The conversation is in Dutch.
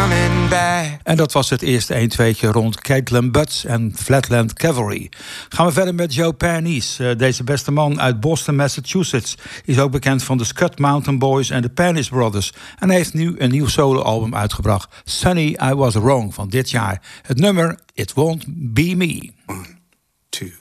coming back. En dat was het eerste 1-2'tje rond Caitlin Butts en Flatland Cavalry. Gaan we verder met Joe Pernice. Deze beste man uit Boston, Massachusetts is ook bekend van de Scud Mountain Boys en de Pernice Brothers. En hij heeft nu een nieuw soloalbum uitgebracht. Sunny I Was Wrong van dit jaar. Het nummer It Won't Be Me. 1, 2